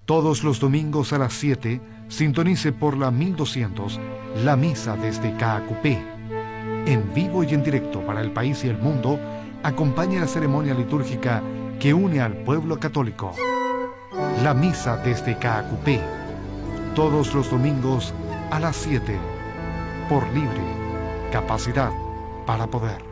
Todos los domingos a las 7, sintonice por la 1200, la misa desde Caacupé. En vivo y en directo para el país y el mundo, acompañe la ceremonia litúrgica que une al pueblo católico. La misa desde Caacupé. Todos los domingos a las 7. Por Libre. Capacidad para poder.